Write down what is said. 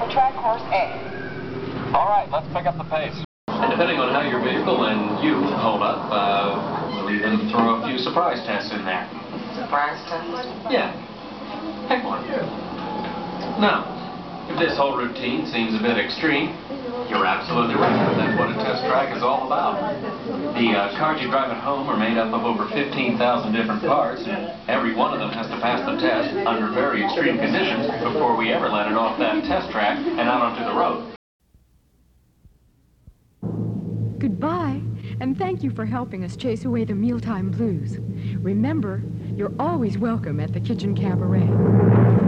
track course A. All right, let's pick up the pace. And depending on how your vehicle and you hold up, we'll even throw a few surprise tests in there. Surprise test? Yeah. Pick one. Now, if this whole routine seems a bit extreme, you're absolutely right. That's what a test track is all about. The cars you drive at home are made up of over 15,000 different parts, and every one of them has to pass the test under very extreme conditions before we ever let it off that test track and out onto the road. Goodbye, and thank you for helping us chase away the mealtime blues. Remember, you're always welcome at the Kitchen Cabaret.